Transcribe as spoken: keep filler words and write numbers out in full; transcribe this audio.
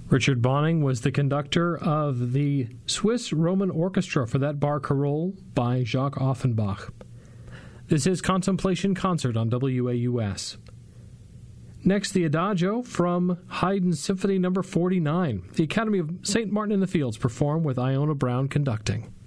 Richard Bonning was the conductor of the Swiss Roman Orchestra for that barcarolle by Jacques Offenbach. This is Contemplation Concert on W A U S. Next, the Adagio from Haydn's Symphony number forty-nine. The Academy of Saint Martin in the Fields performed with Iona Brown conducting.